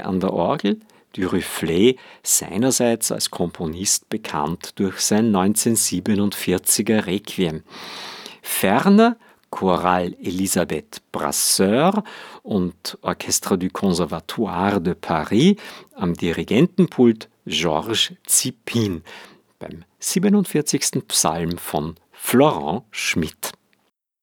an der Orgel, Duruflé seinerseits als Komponist bekannt durch sein 1947er Requiem. Ferner Choral Elisabeth Brasseur und Orchestre du Conservatoire de Paris, am Dirigentenpult Georges Zipin, beim 47. Psalm von Florent Schmidt.